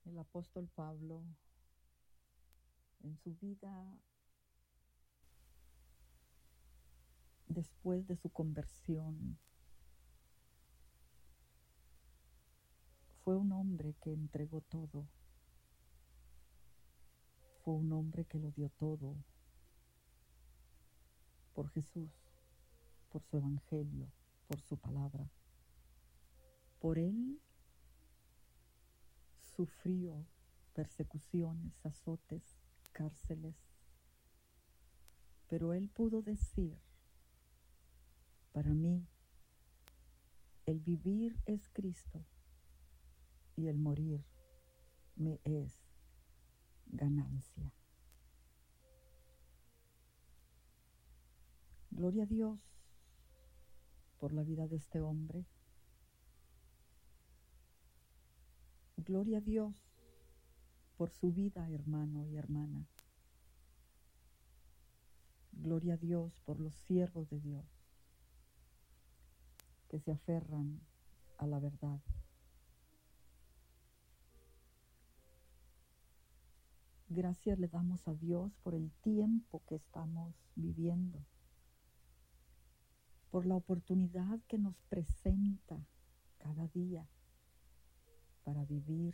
El apóstol Pablo, en su vida, después de su conversión, fue un hombre que entregó todo. Fue un hombre que lo dio todo por Jesús, por su evangelio, por su palabra. Por él sufrió persecuciones, azotes, cárceles. Pero él pudo decir: para mí, el vivir es Cristo y el morir me es ganancia. Gloria a Dios por la vida de este hombre. Gloria a Dios por su vida, hermano y hermana. Gloria a Dios por los siervos de Dios que se aferran a la verdad. Gracias le damos a Dios por el tiempo que estamos viviendo, por la oportunidad que nos presenta cada día para vivir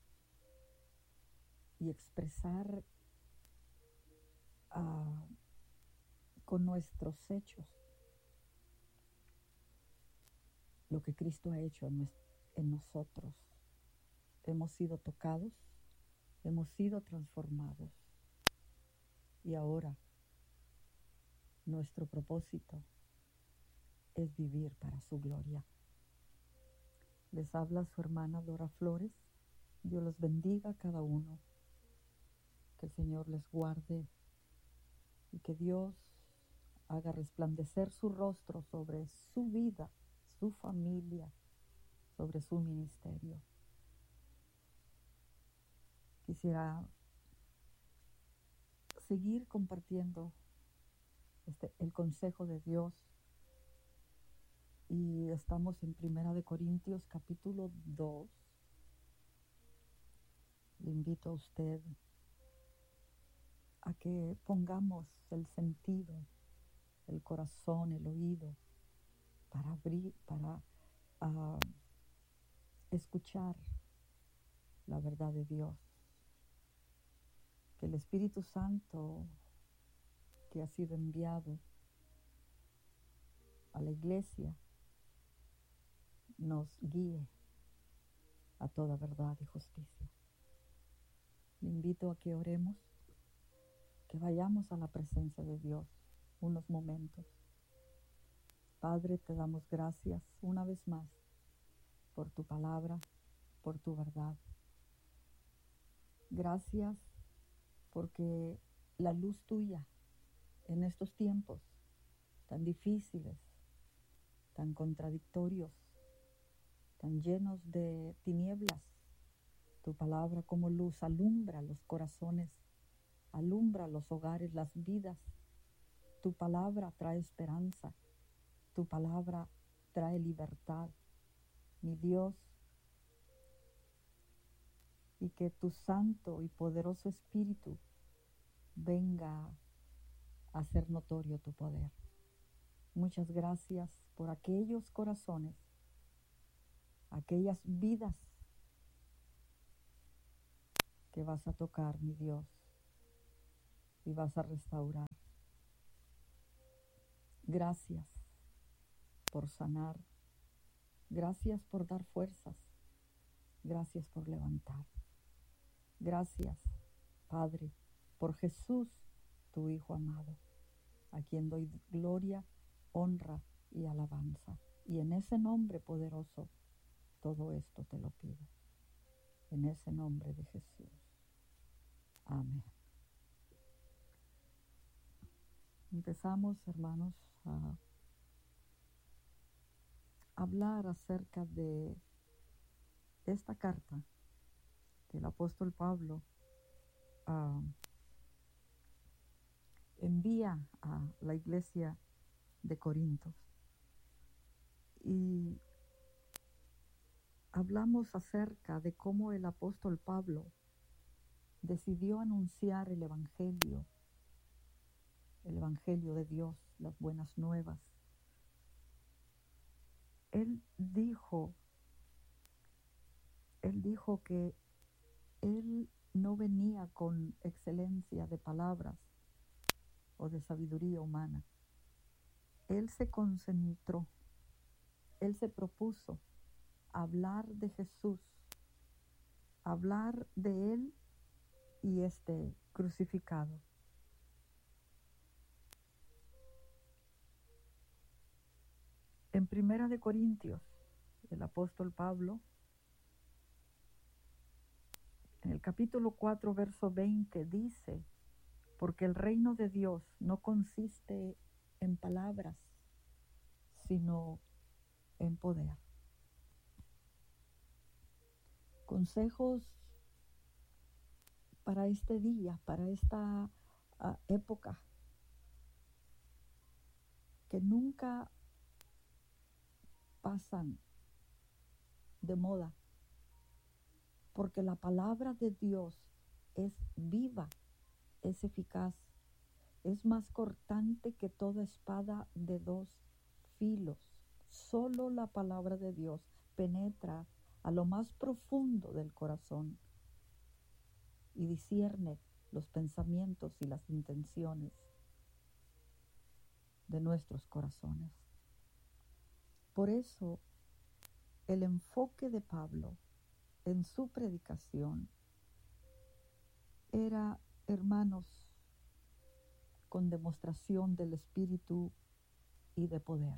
y expresar con nuestros hechos lo que Cristo ha hecho en nosotros. Hemos sido tocados, hemos sido transformados y ahora nuestro propósito es vivir para su gloria. Les habla su hermana Dora Flores. Dios los bendiga a cada uno. Que el Señor les guarde y que Dios haga resplandecer su rostro sobre su vida, su familia, sobre su ministerio. Quisiera seguir compartiendo el consejo de Dios, y estamos en 1 Corintios capítulo 2. Le invito a usted a que pongamos el sentido, el corazón, el oído para abrir, para escuchar la verdad de Dios. Que el Espíritu Santo que ha sido enviado a la iglesia nos guíe a toda verdad y justicia. Le invito a que oremos, que vayamos a la presencia de Dios unos momentos. Padre, te damos gracias una vez más por tu palabra, por tu verdad. Gracias porque la luz tuya en estos tiempos tan difíciles, tan contradictorios, tan llenos de tinieblas, tu palabra como luz alumbra los corazones, alumbra los hogares, las vidas. Tu palabra trae esperanza, tu palabra trae libertad, mi Dios, y que tu santo y poderoso Espíritu venga a hacer notorio tu poder. Muchas gracias por aquellos corazones, aquellas vidas que vas a tocar, mi Dios, y vas a restaurar. Gracias por sanar, gracias por dar fuerzas, gracias por levantar. Gracias, Padre, por Jesús, tu Hijo amado, a quien doy gloria, honra y alabanza. Y en ese nombre poderoso, todo esto te lo pido. En ese nombre de Jesús. Amén. Empezamos, hermanos, a hablar acerca de esta carta que el apóstol Pablo envía a la iglesia de Corinto. Y hablamos acerca de cómo el apóstol Pablo decidió anunciar el Evangelio de Dios, las buenas nuevas. Él dijo que él no venía con excelencia de palabras o de sabiduría humana. Él se concentró, él se propuso hablar de Jesús, hablar de él y este crucificado. En 1 Corintios, el apóstol Pablo, en el capítulo 4, verso 20, dice: porque el reino de Dios no consiste en palabras, sino en poder. Consejos para este día, para esta época, que nunca pasan de moda, porque la palabra de Dios es viva, es eficaz, es más cortante que toda espada de dos filos. Solo la palabra de Dios penetra a lo más profundo del corazón y discierne los pensamientos y las intenciones de nuestros corazones. Por eso, el enfoque de Pablo en su predicación era, hermanos, con demostración del Espíritu y de poder.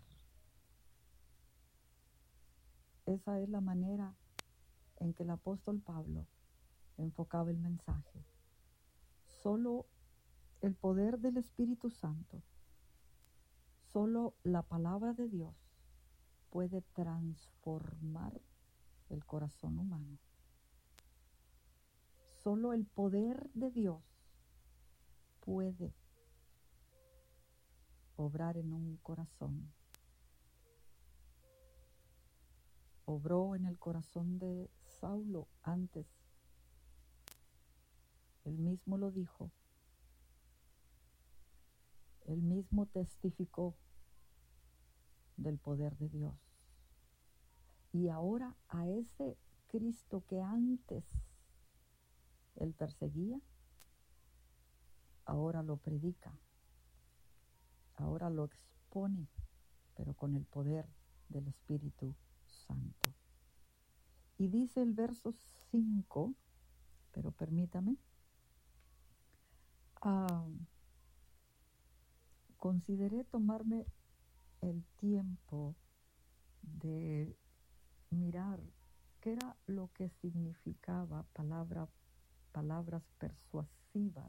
Esa es la manera en que el apóstol Pablo enfocaba el mensaje. Solo el poder del Espíritu Santo, solo la palabra de Dios puede transformar el corazón humano. Solo el poder de Dios puede obrar en un corazón. Obró en el corazón de Saulo antes. Él mismo lo dijo. Él mismo testificó del poder de Dios. Y ahora a ese Cristo que antes él perseguía, ahora lo predica, ahora lo expone, pero con el poder del Espíritu Santo. Y dice el verso 5, pero permítame, consideré tomarme el tiempo de mirar qué era lo que significaba palabras persuasivas.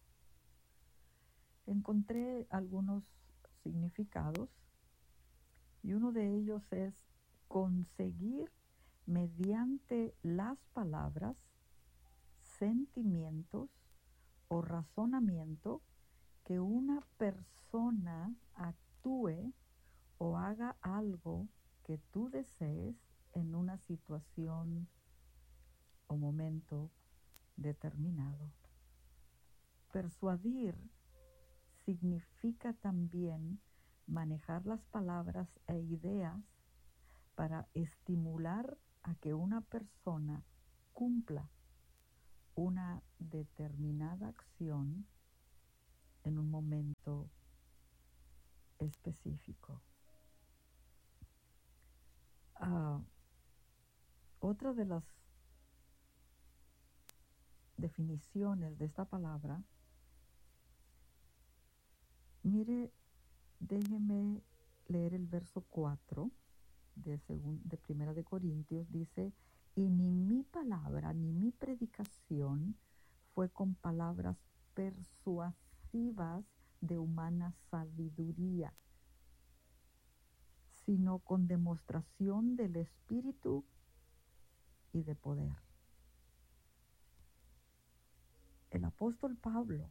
Encontré algunos significados y uno de ellos es conseguir mediante las palabras, sentimientos o razonamiento que una persona actúe o haga algo que tú desees en una situación o momento determinado. Persuadir significa también manejar las palabras e ideas para estimular a que una persona cumpla una determinada acción en un momento específico. Otra de las definiciones de esta palabra, mire, déjeme leer el verso 4 de 1 de Corintios. Dice: y ni mi palabra ni mi predicación fue con palabras persuasivas de humana sabiduría, sino con demostración del Espíritu y de poder. El apóstol Pablo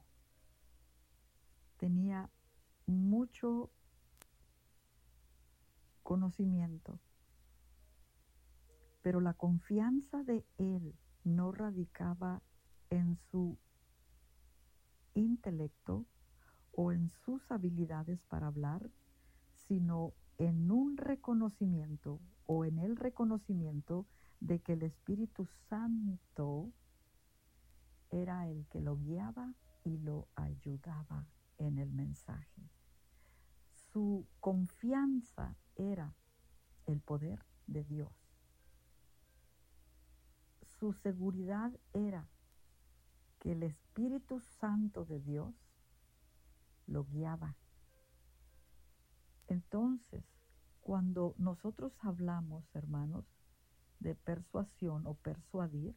tenía mucho conocimiento Pero la confianza de él no radicaba en su intelecto o en sus habilidades para hablar, sino en un reconocimiento o en el reconocimiento de que el Espíritu Santo era el que lo guiaba y lo ayudaba en el mensaje. Su confianza era el poder de Dios. Su seguridad era que el Espíritu Santo de Dios lo guiaba. Entonces, cuando nosotros hablamos, hermanos, de persuasión o persuadir,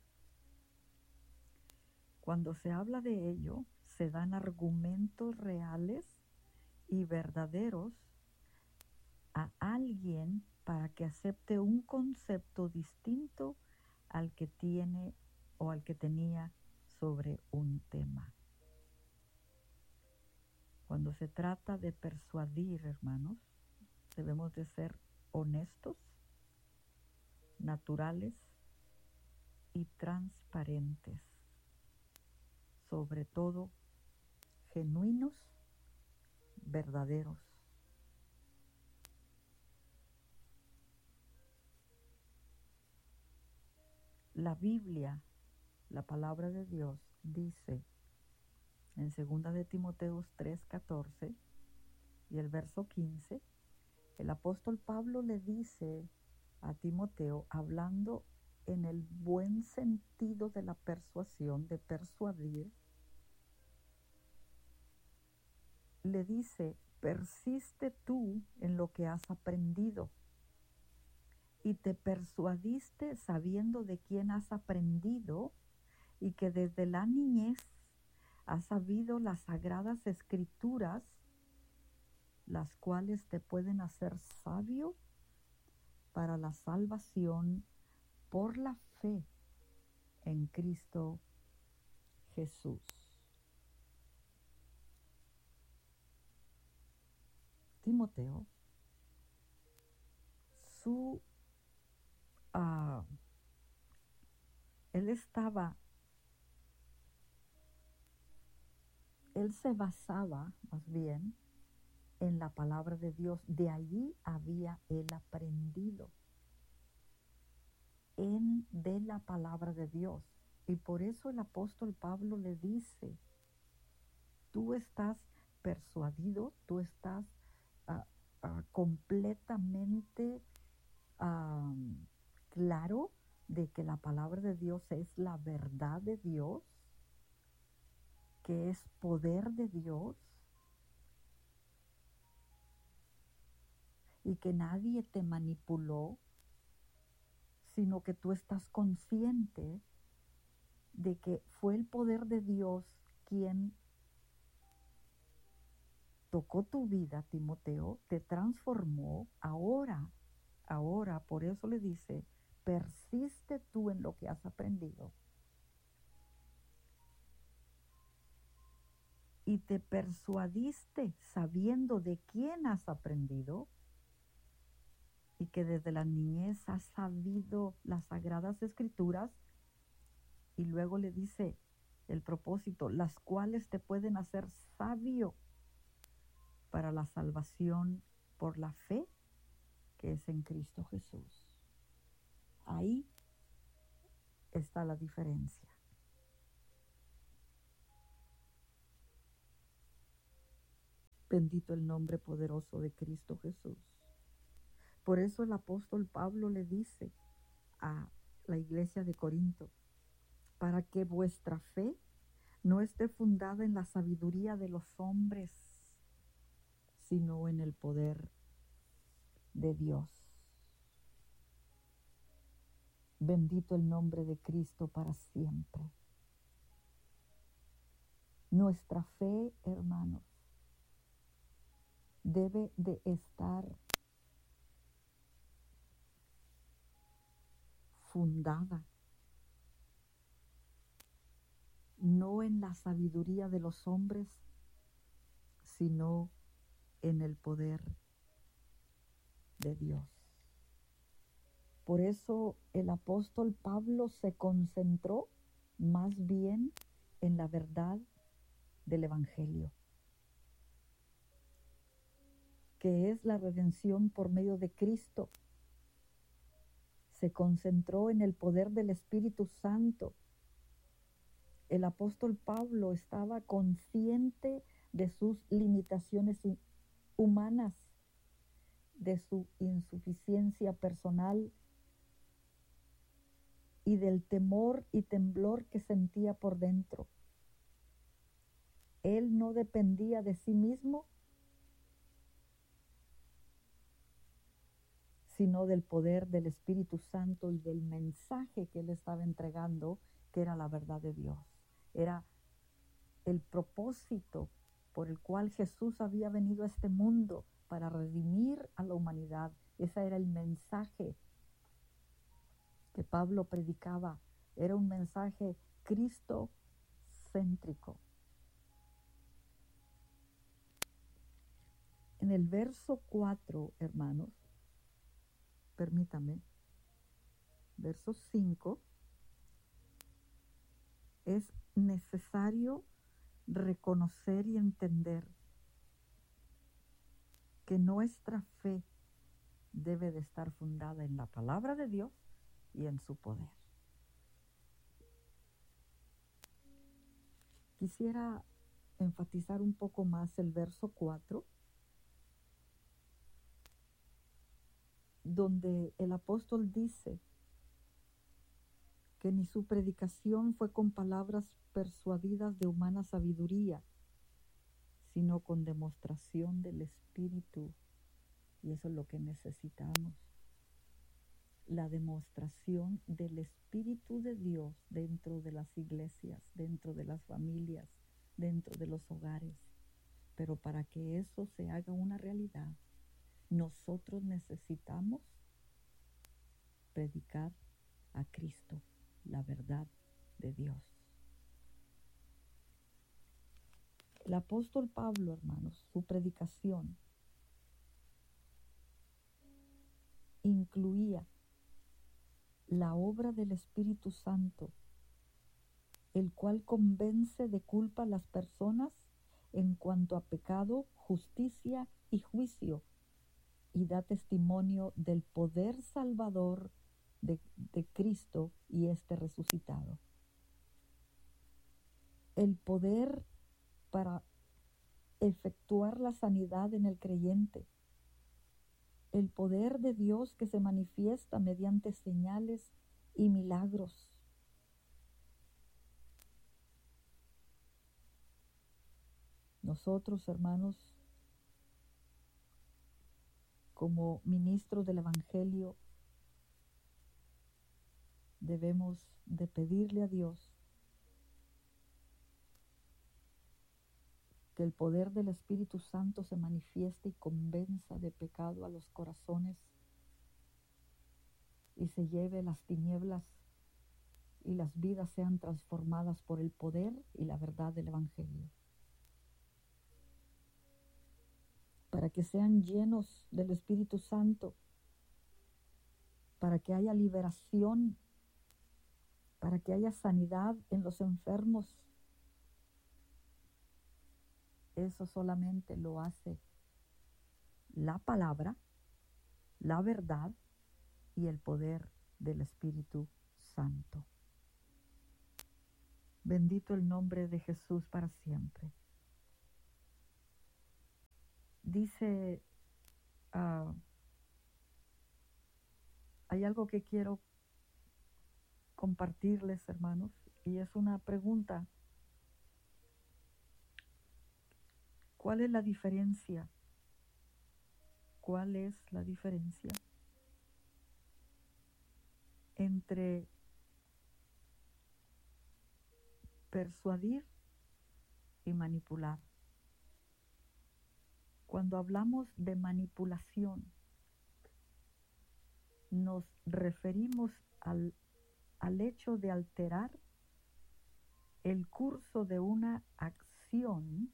cuando se habla de ello, se dan argumentos reales y verdaderos a alguien para que acepte un concepto distinto al que tiene o al que tenía sobre un tema. Cuando se trata de persuadir, hermanos, debemos de ser honestos, naturales y transparentes. Sobre todo, genuinos, verdaderos. La Biblia, la palabra de Dios, dice en 2 de Timoteo 3:14 y el verso 15, el apóstol Pablo le dice a Timoteo, hablando en el buen sentido de la persuasión, de persuadir, le dice, persiste tú en lo que has aprendido y te persuadiste sabiendo de quién has aprendido y que desde la niñez has sabido las sagradas escrituras, las cuales te pueden hacer sabio para la salvación por la fe en Cristo Jesús. Timoteo, él se basaba más bien en la palabra de Dios. De allí había él aprendido de la palabra de Dios. Y por eso el apóstol Pablo le dice, tú estás persuadido, tú estás completamente claro de que la palabra de Dios es la verdad de Dios, que es poder de Dios y que nadie te manipuló, sino que tú estás consciente de que fue el poder de Dios quien tocó tu vida, Timoteo, te transformó. Ahora, por eso le dice, persiste tú en lo que has aprendido. Y te persuadiste sabiendo de quién has aprendido y que desde la niñez has sabido las sagradas escrituras. Y luego le dice el propósito, las cuales te pueden hacer sabio para la salvación por la fe que es en Cristo Jesús. Ahí está la diferencia. Bendito el nombre poderoso de Cristo Jesús. Por eso el apóstol Pablo le dice a la iglesia de Corinto, para que vuestra fe no esté fundada en la sabiduría de los hombres, sino en el poder de Dios. Bendito el nombre de Cristo para siempre. Nuestra fe, hermanos, debe de estar fundada no en la sabiduría de los hombres, sino en el poder de Dios. Por eso el apóstol Pablo se concentró más bien en la verdad del Evangelio, que es la redención por medio de Cristo. Se concentró en el poder del Espíritu Santo. El apóstol Pablo estaba consciente de sus limitaciones humanas, de su insuficiencia personal y del temor y temblor que sentía por dentro. Él no dependía de sí mismo, sino del poder del Espíritu Santo y del mensaje que él estaba entregando, que era la verdad de Dios. Era el propósito por el cual Jesús había venido a este mundo, para redimir a la humanidad. Ese era el mensaje que Pablo predicaba. Era un mensaje cristocéntrico. En el verso 4, hermanos, permítame, verso 5, es necesario reconocer y entender que nuestra fe debe de estar fundada en la palabra de Dios y en su poder. Quisiera enfatizar un poco más el verso 4, donde el apóstol dice que ni su predicación fue con palabras persuadidas de humana sabiduría, sino con demostración del Espíritu. Y eso es lo que necesitamos, la demostración del Espíritu de Dios dentro de las iglesias, dentro de las familias, dentro de los hogares. Pero para que eso se haga una realidad, nosotros necesitamos predicar a Cristo, la verdad de Dios. El apóstol Pablo, hermanos, su predicación incluía la obra del Espíritu Santo, el cual convence de culpa a las personas en cuanto a pecado, justicia y juicio, y da testimonio del poder salvador de Cristo y este resucitado. El poder para efectuar la sanidad en el creyente, el poder de Dios que se manifiesta mediante señales y milagros. Nosotros, hermanos, como ministros del Evangelio, debemos de pedirle a Dios que el poder del Espíritu Santo se manifieste y convenza de pecado a los corazones y se lleve las tinieblas y las vidas sean transformadas por el poder y la verdad del Evangelio. Para que sean llenos del Espíritu Santo, para que haya liberación, para que haya sanidad en los enfermos. Eso solamente lo hace la palabra, la verdad y el poder del Espíritu Santo. Bendito el nombre de Jesús para siempre. Dice, hay algo que quiero compartirles, hermanos, y es una pregunta. ¿Cuál es la diferencia? ¿Cuál es la diferencia entre persuadir y manipular? Cuando hablamos de manipulación, nos referimos al hecho de alterar el curso de una acción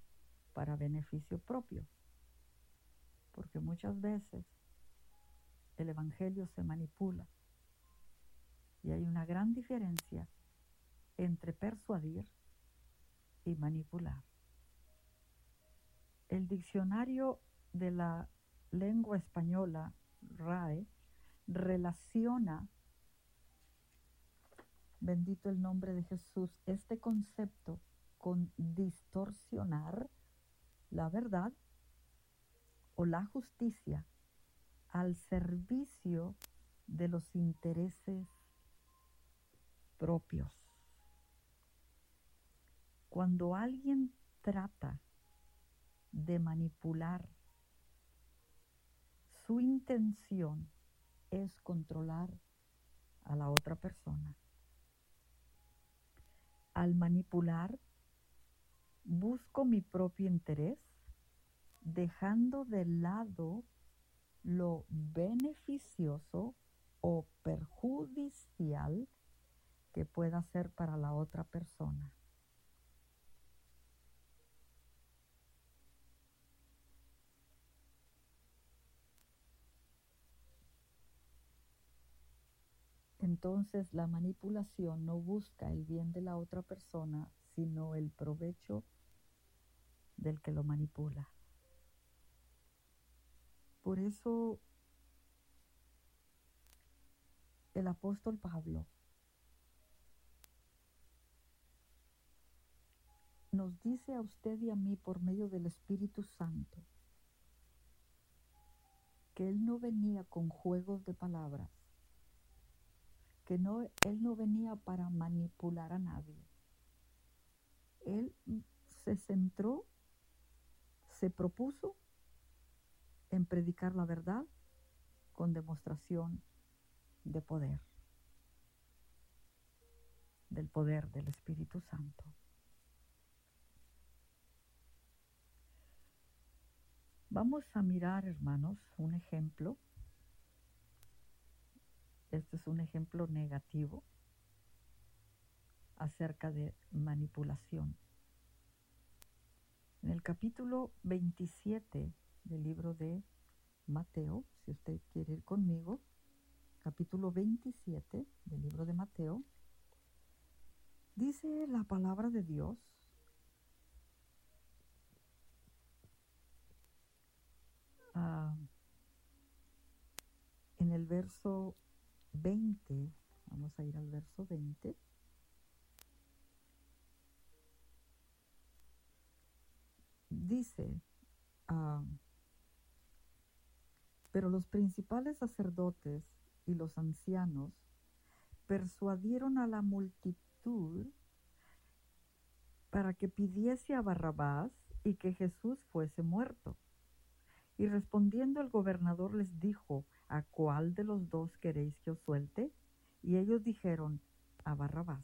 para beneficio propio. Porque muchas veces el evangelio se manipula. Y hay una gran diferencia entre persuadir y manipular. El diccionario de la lengua española, RAE, relaciona, bendito el nombre de Jesús, este concepto con distorsionar la verdad o la justicia al servicio de los intereses propios. Cuando alguien trata de manipular, su intención es controlar a la otra persona. Al manipular, busco mi propio interés, dejando de lado lo beneficioso o perjudicial que pueda ser para la otra persona. Entonces la manipulación no busca el bien de la otra persona, sino el provecho del que lo manipula. Por eso el apóstol Pablo nos dice a usted y a mí por medio del Espíritu Santo que Él no venía con juegos de palabras, que Él no venía para manipular a nadie. Él se centró, se propuso en predicar la verdad con demostración de poder, del poder del Espíritu Santo. Vamos a mirar, hermanos, un ejemplo. Este es un ejemplo negativo acerca de manipulación. En el capítulo 27 del libro de Mateo, si usted quiere ir conmigo, capítulo 27 del libro de Mateo, dice la palabra de Dios en el verso 20, vamos a ir al verso 20, dice, pero los principales sacerdotes y los ancianos persuadieron a la multitud para que pidiese a Barrabás y que Jesús fuese muerto. Y respondiendo el gobernador les dijo, ¿a cuál de los dos queréis que os suelte? Y ellos dijeron, a Barrabás.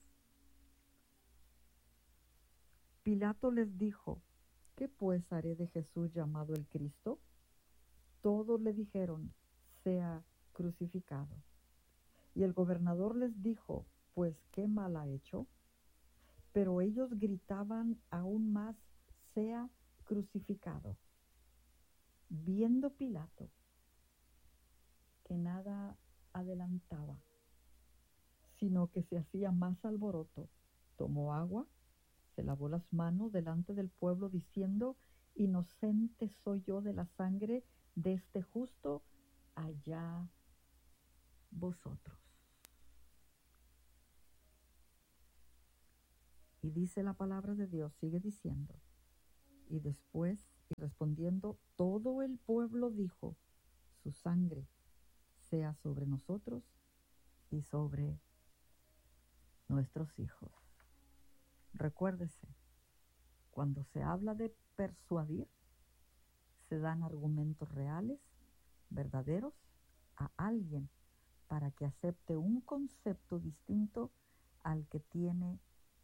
Pilato les dijo, ¿qué pues haré de Jesús llamado el Cristo? Todos le dijeron, sea crucificado. Y el gobernador les dijo, pues qué mal ha hecho. Pero ellos gritaban aún más, sea crucificado. Viendo Pilato que nada adelantaba, sino que se hacía más alboroto, tomó agua, se lavó las manos delante del pueblo diciendo, inocente soy yo de la sangre de este justo, allá vosotros. Y dice la palabra de Dios, sigue diciendo, y después, y respondiendo, todo el pueblo dijo, su sangre sea sobre nosotros y sobre nuestros hijos. Recuérdese, cuando se habla de persuadir, se dan argumentos reales, verdaderos, a alguien para que acepte un concepto distinto al que tiene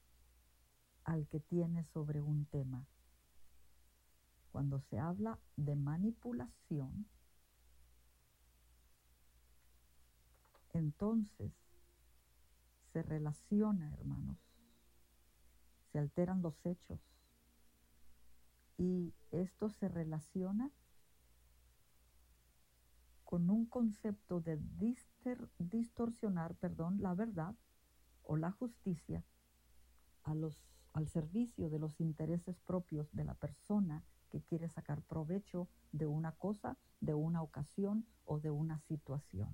sobre un tema. Cuando se habla de manipulación, entonces se relaciona, hermanos, se alteran los hechos y esto se relaciona con un concepto de distorsionar, la verdad o la justicia al servicio de los intereses propios de la persona que quiere sacar provecho de una cosa, de una ocasión o de una situación.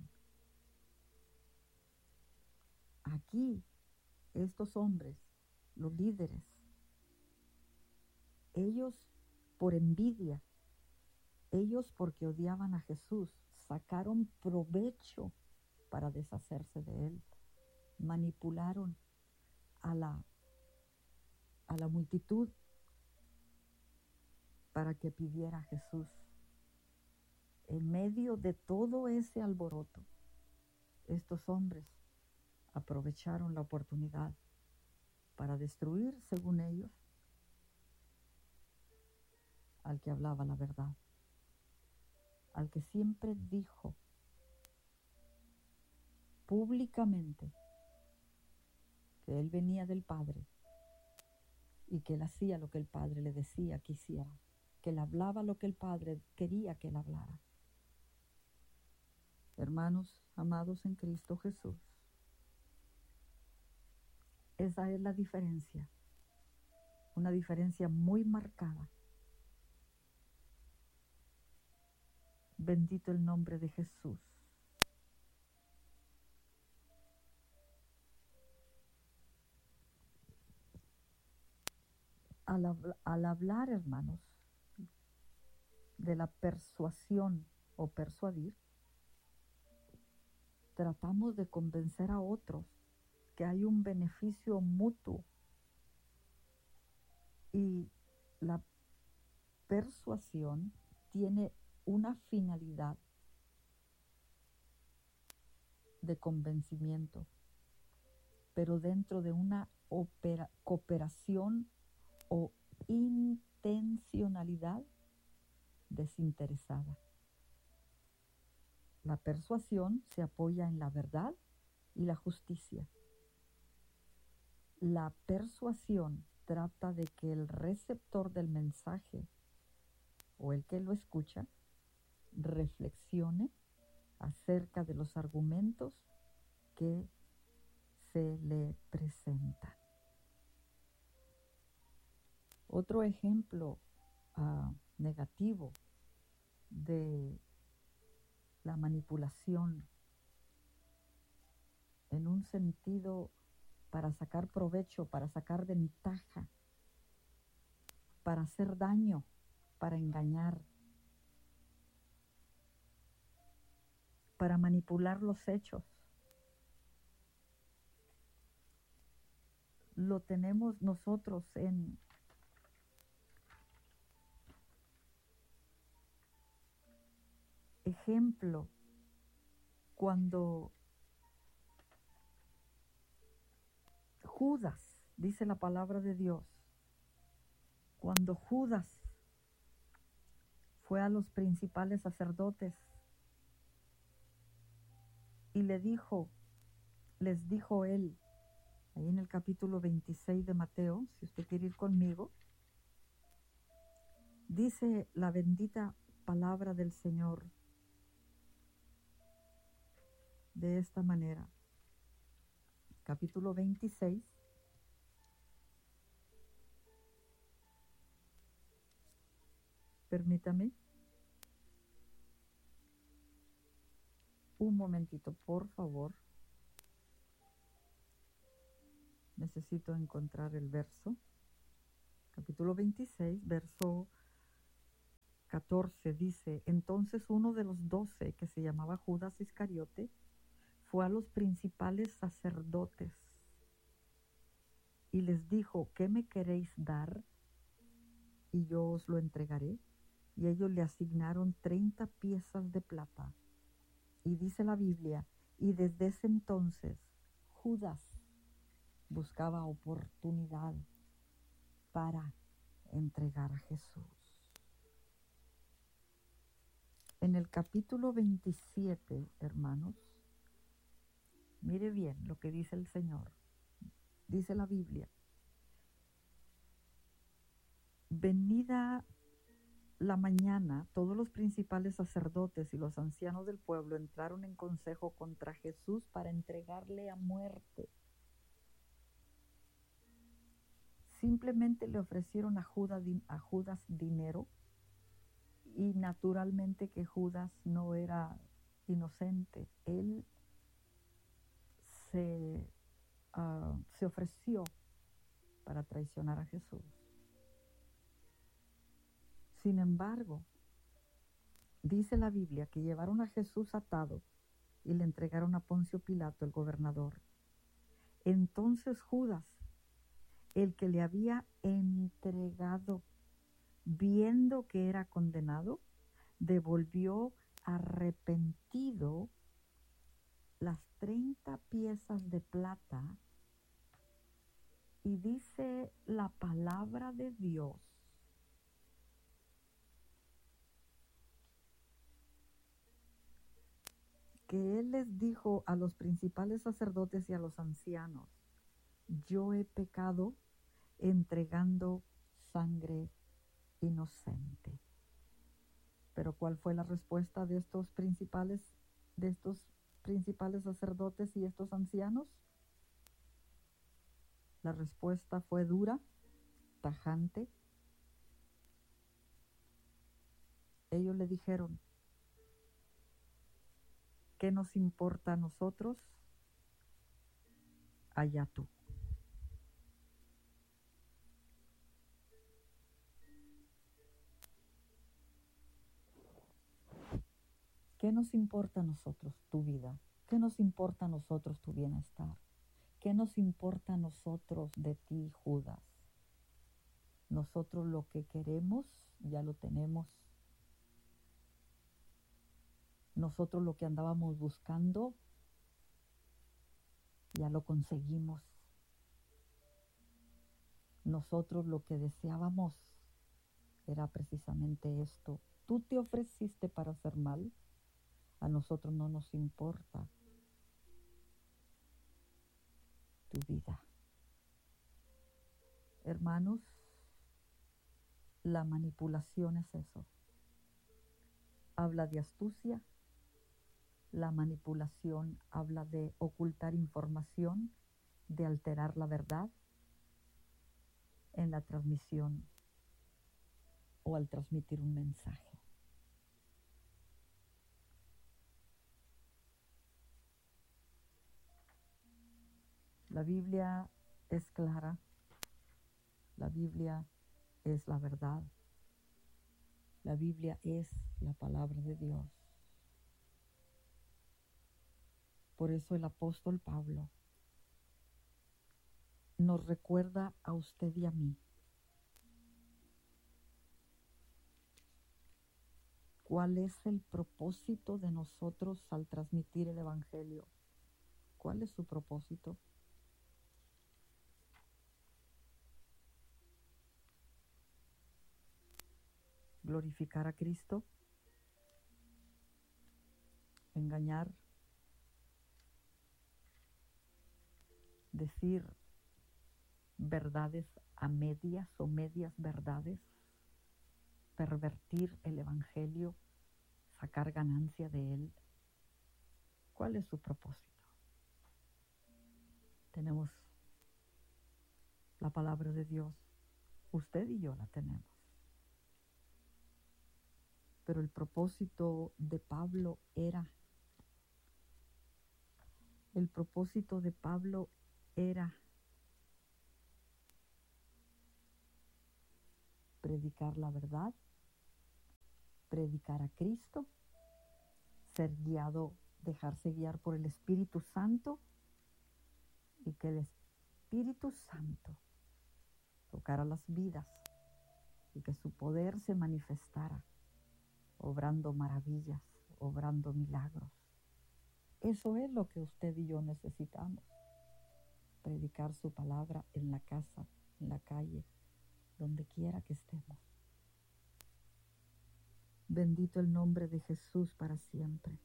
Aquí, estos hombres, los líderes, ellos por envidia, ellos porque odiaban a Jesús, sacaron provecho para deshacerse de él, manipularon a la multitud para que pidiera a Jesús. En medio de todo ese alboroto, estos hombres aprovecharon la oportunidad para destruir, según ellos, al que hablaba la verdad, al que siempre dijo públicamente que él venía del Padre y que él hacía lo que el Padre le decía que hiciera, que él hablaba lo que el Padre quería que él hablara. Hermanos amados en Cristo Jesús, esa es la diferencia, una diferencia muy marcada. Bendito el nombre de Jesús. Al hablar, hermanos, de la persuasión o persuadir, tratamos de convencer a otros que hay un beneficio mutuo, y la persuasión tiene una finalidad de convencimiento, pero dentro de una cooperación o intencionalidad desinteresada. La persuasión se apoya en la verdad y la justicia. La persuasión trata de que el receptor del mensaje o el que lo escucha reflexione acerca de los argumentos que se le presentan. Otro ejemplo negativo de la manipulación en un sentido para sacar provecho, para sacar ventaja, para hacer daño, para engañar, para manipular los hechos. Lo tenemos nosotros en ejemplo cuando Judas, dice la palabra de Dios, cuando Judas fue a los principales sacerdotes y les dijo él, ahí en el capítulo 26 de Mateo, si usted quiere ir conmigo, dice la bendita palabra del Señor de esta manera. Capítulo 26, permítame un momentito, por favor. Necesito encontrar el verso. Capítulo 26, verso 14 dice: entonces uno de los 12, que se llamaba Judas Iscariote, fue a los principales sacerdotes y les dijo: ¿qué me queréis dar? Y yo os lo entregaré. Y ellos le asignaron 30 piezas de plata. Y dice la Biblia, y desde ese entonces Judas buscaba oportunidad para entregar a Jesús. En el capítulo 27, hermanos, mire bien lo que dice el Señor. Dice la Biblia: venida la mañana, todos los principales sacerdotes y los ancianos del pueblo entraron en consejo contra Jesús para entregarle a muerte. Simplemente le ofrecieron a Judas dinero, y naturalmente que Judas no era inocente. Él se ofreció para traicionar a Jesús. Sin embargo, dice la Biblia que llevaron a Jesús atado y le entregaron a Poncio Pilato, el gobernador. Entonces Judas, el que le había entregado, viendo que era condenado, devolvió arrepentido las 30 piezas de plata, y dice la palabra de Dios que él les dijo a los principales sacerdotes y a los ancianos: yo he pecado entregando sangre inocente. Pero ¿cuál fue la respuesta de estos principales sacerdotes y estos ancianos? La respuesta fue dura, tajante. Ellos le dijeron: ¿qué nos importa a nosotros? Allá tú. ¿Qué nos importa a nosotros tu vida? ¿Qué nos importa a nosotros tu bienestar? ¿Qué nos importa a nosotros de ti, Judas? Nosotros lo que queremos ya lo tenemos. Nosotros lo que andábamos buscando ya lo conseguimos. Nosotros lo que deseábamos era precisamente esto. Tú te ofreciste para hacer mal. A nosotros no nos importa tu vida. Hermanos, la manipulación es eso. Habla de astucia. La manipulación habla de ocultar información, de alterar la verdad en la transmisión o al transmitir un mensaje. La Biblia es clara, la Biblia es la verdad, la Biblia es la palabra de Dios. Por eso el apóstol Pablo nos recuerda a usted y a mí cuál es el propósito de nosotros al transmitir el Evangelio. ¿Cuál es su propósito? Glorificar a Cristo, engañar, decir verdades a medias o medias verdades, pervertir el Evangelio, sacar ganancia de él. ¿Cuál es su propósito? Tenemos la palabra de Dios, usted y yo la tenemos. Pero el propósito de Pablo era predicar la verdad, predicar a Cristo, ser guiado, dejarse guiar por el Espíritu Santo, y que el Espíritu Santo tocara las vidas y que su poder se manifestara, obrando maravillas, obrando milagros. Eso es lo que usted y yo necesitamos. Predicar su palabra en la casa, en la calle, donde quiera que estemos. Bendito el nombre de Jesús para siempre.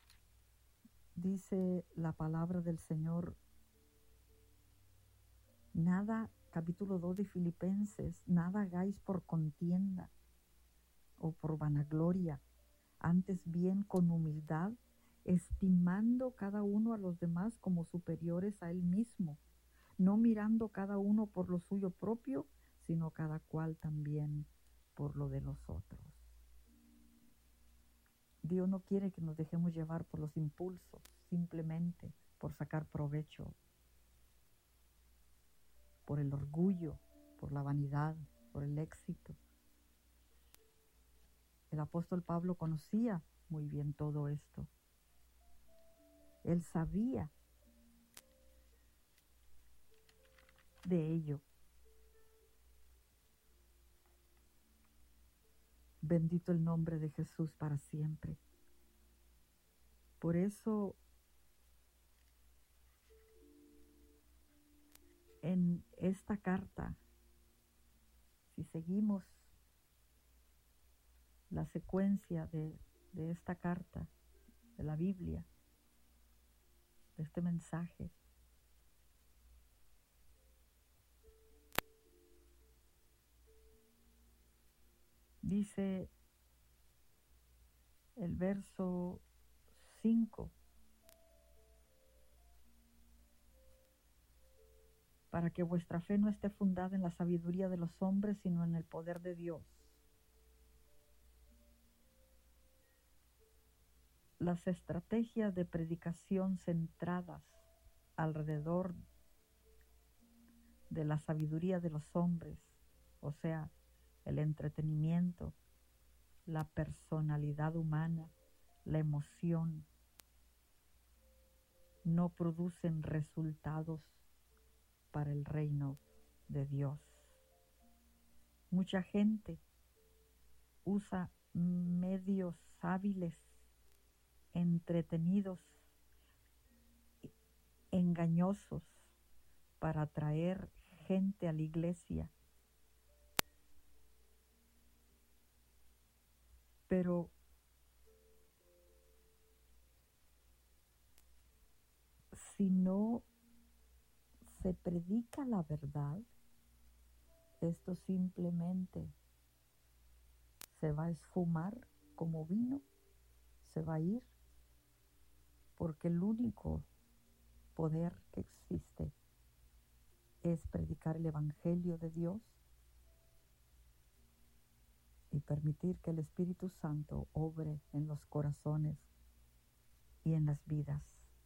Dice la palabra del Señor: Nada, capítulo 2 de Filipenses, nada hagáis por contienda o por vanagloria, antes bien con humildad, estimando cada uno a los demás como superiores a él mismo, no mirando cada uno por lo suyo propio, sino cada cual también por lo de los otros. Dios no quiere que nos dejemos llevar por los impulsos, simplemente por sacar provecho, por el orgullo, por la vanidad, por el éxito. El apóstol Pablo conocía muy bien todo esto. Él sabía de ello. Bendito el nombre de Jesús para siempre. Por eso, en esta carta, si seguimos la secuencia de esta carta, de la Biblia, de este mensaje, dice el verso 5, para que vuestra fe no esté fundada en la sabiduría de los hombres, sino en el poder de Dios. Las estrategias de predicación centradas alrededor de la sabiduría de los hombres, o sea, el entretenimiento, la personalidad humana, la emoción, no producen resultados para el reino de Dios. Mucha gente usa medios hábiles, entretenidos, engañosos para atraer gente a la iglesia. Pero si no se predica la verdad, esto simplemente se va a esfumar como vino, se va a ir, porque el único poder que existe es predicar el Evangelio de Dios y permitir que el Espíritu Santo obre en los corazones y en las vidas.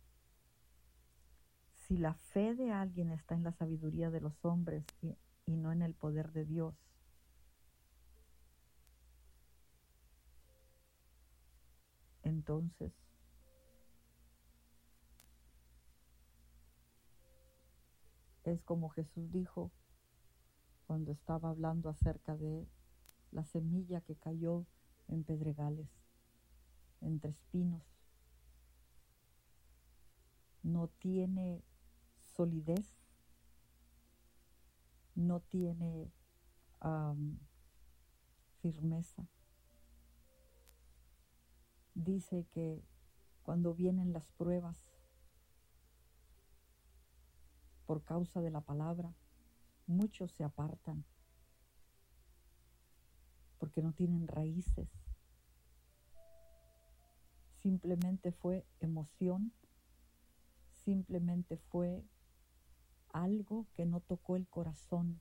Si la fe de alguien está en la sabiduría de los hombres y no en el poder de Dios, entonces es como Jesús dijo cuando estaba hablando acerca de la semilla que cayó en pedregales, entre espinos. No tiene solidez, no tiene firmeza. Dice que cuando vienen las pruebas por causa de la palabra, muchos se apartan porque no tienen raíces. Simplemente fue emoción, simplemente fue algo que no tocó el corazón,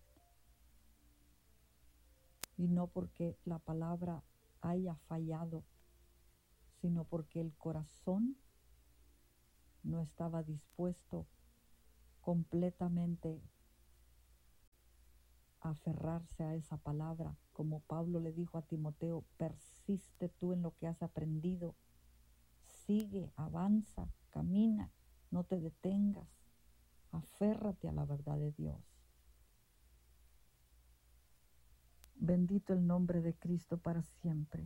y no porque la palabra haya fallado, sino porque el corazón no estaba dispuesto completamente a aferrarse a esa palabra. Como Pablo le dijo a Timoteo, persiste tú en lo que has aprendido, sigue, avanza, camina, no te detengas, aférrate a la verdad de Dios. Bendito el nombre de Cristo para siempre.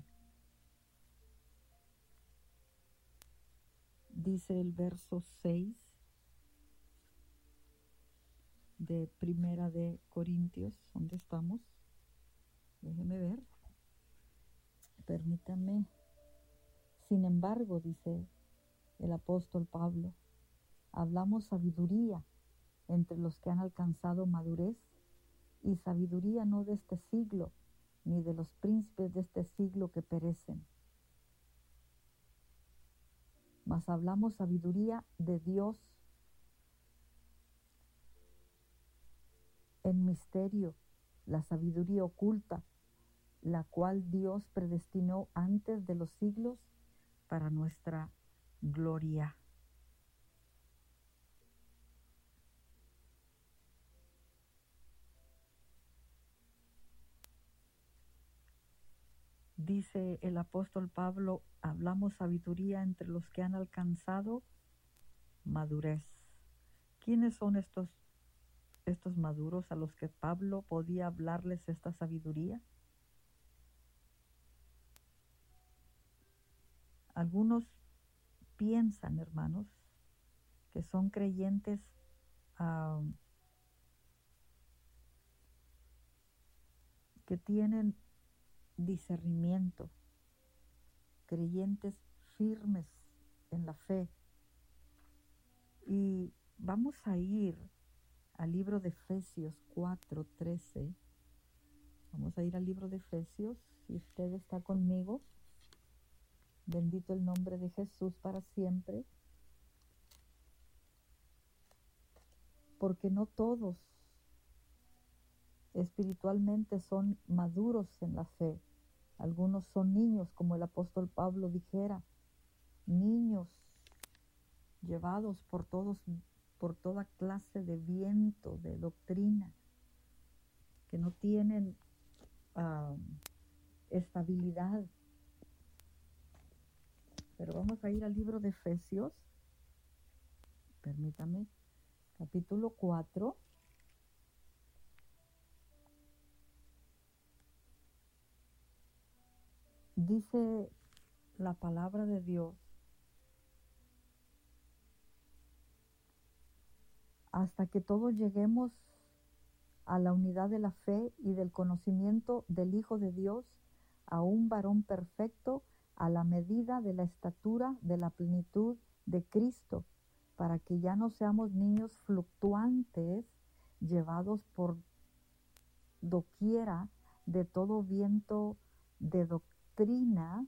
Dice el verso 6 de Primera de Corintios. ¿Dónde estamos? Déjeme ver. Permítame. Sin embargo, dice el apóstol Pablo, hablamos sabiduría entre los que han alcanzado madurez y sabiduría, no de este siglo, ni de los príncipes de este siglo que perecen. Mas hablamos sabiduría de Dios en misterio, la sabiduría oculta, la cual Dios predestinó antes de los siglos para nuestra gloria. Dice el apóstol Pablo, hablamos sabiduría entre los que han alcanzado madurez. ¿Quiénes son estos maduros a los que Pablo podía hablarles esta sabiduría? Algunos piensan, hermanos, que son creyentes que tienen discernimiento, creyentes firmes en la fe. Y vamos a ir al libro de Efesios 4:13. Vamos a ir al libro de Efesios, si usted está conmigo. Bendito el nombre de Jesús para siempre. Porque no todos espiritualmente son maduros en la fe. Algunos son niños, como el apóstol Pablo dijera, niños llevados por toda clase de viento, de doctrina, que no tienen estabilidad. Pero vamos a ir al libro de Efesios, permítame, capítulo 4. Dice la palabra de Dios: hasta que todos lleguemos a la unidad de la fe y del conocimiento del Hijo de Dios, a un varón perfecto, a la medida de la estatura de la plenitud de Cristo, para que ya no seamos niños fluctuantes, llevados por doquiera de todo viento de doctrina.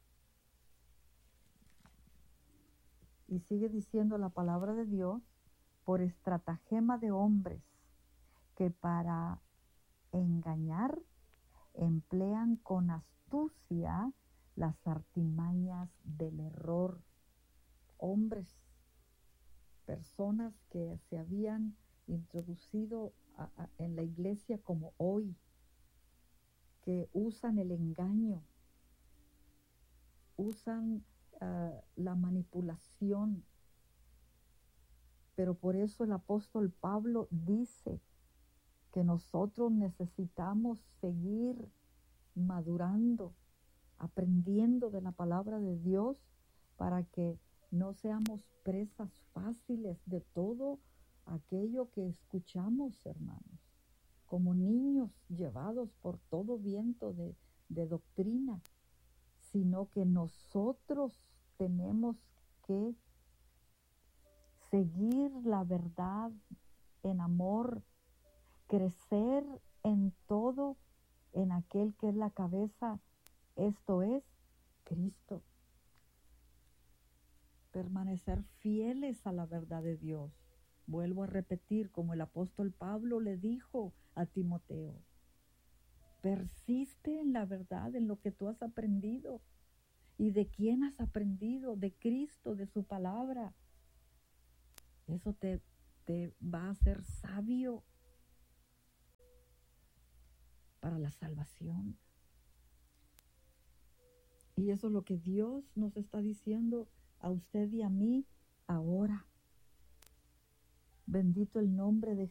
Y sigue diciendo la palabra de Dios: por estratagema de hombres que para engañar emplean con astucia las artimañas del error. Hombres, personas que se habían introducido en la iglesia como hoy, que usan el engaño, usan la manipulación. Pero por eso el apóstol Pablo dice que nosotros necesitamos seguir madurando, aprendiendo de la palabra de Dios, para que no seamos presas fáciles de todo aquello que escuchamos, hermanos, como niños llevados por todo viento de doctrina, sino que nosotros tenemos que seguir la verdad en amor, crecer en todo en aquel que es la cabeza, esto es Cristo. Permanecer fieles a la verdad de Dios. Vuelvo a repetir, como el apóstol Pablo le dijo a Timoteo: persiste en la verdad, en lo que tú has aprendido. ¿Y de quién has aprendido? De Cristo, de su palabra. Eso te va a hacer sabio para la salvación. Y eso es lo que Dios nos está diciendo a usted y a mí ahora. Bendito el nombre de